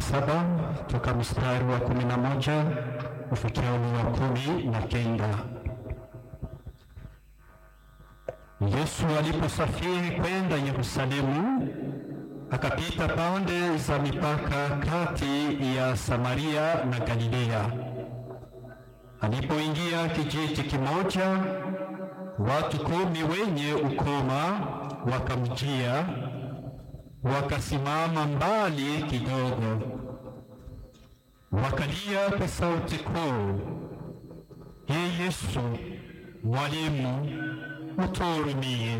17 toka mstari wa 11 kufikia ule wa 19. Yesu aliposafiri kwenda Yerusalemu, akapita pande za mipaka kati ya Samaria na Galilea. Alipoingia kijiji kimoja, watu 10 wenye ukoma wakamjia, wakasimama mbali kidogo, wakalia kwa sauti kuu, "Ee Yesu, Mwalimu, utuhurumie."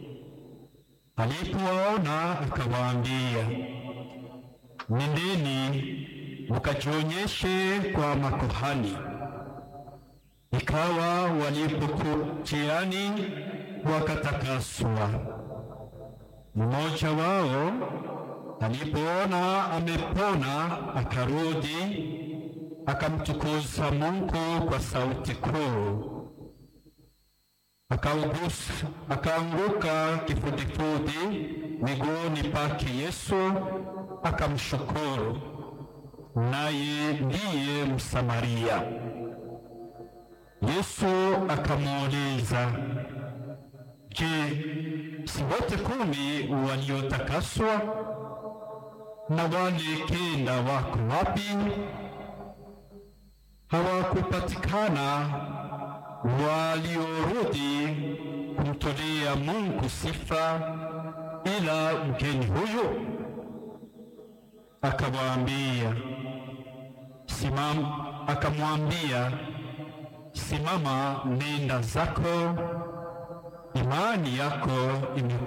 Alipowaona akawaambia, "Nendeni mkajionyeshe kwa makuhani." Ikawa walipokujiani wakatakaswa. Mmoja wao alipoona amepona akarudi, akamtukuza Mungu kwa sauti kuu. Akaanguka kifudifudi miguuni pake Yesu, akamshukuru, naye ndiye Msamaria. Yesu akamuuliza, "Je, si wote 10 waliotakaswa? Na wale 9 wako wapi? Hawakupatikana waliorudi kumtolea Mungu sifa ila mgeni huyu?" Akamwambia, "Simama, nenda zako, imani yako imekuponya."